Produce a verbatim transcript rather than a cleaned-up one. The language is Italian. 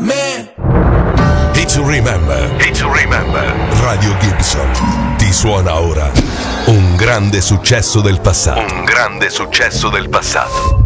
me. Hit to remember. Hit to remember. Radio Gibson ti suona ora un grande successo del passato. Un grande successo del passato.